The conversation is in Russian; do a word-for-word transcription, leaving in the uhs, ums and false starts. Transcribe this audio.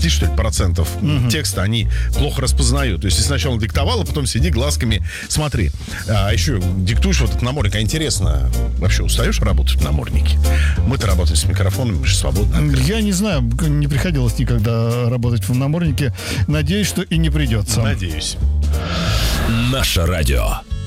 тридцать, что ли, процентов угу. текста они плохо распознают. То есть ты сначала диктовал, а потом сиди глазками смотри. А еще диктуешь вот этот намордник. А интересно, вообще устаешь работать в наморднике? Мы-то работаем с микрофоном, мы же свободно. Я не знаю, не приходилось никогда работать в наморднике. Надеюсь, что и не придется. Надеюсь. Наше радио.